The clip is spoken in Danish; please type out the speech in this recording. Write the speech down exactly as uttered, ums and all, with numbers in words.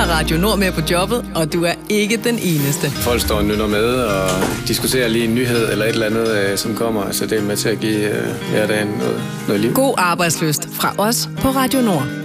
har Radio Nord med på jobbet, og du er ikke den eneste. Folk står og nynner med og diskuterer lige en nyhed eller et eller andet, som kommer. Så det er med til at give hverdagen noget, noget liv. God arbejdslyst fra os på Radio Nord.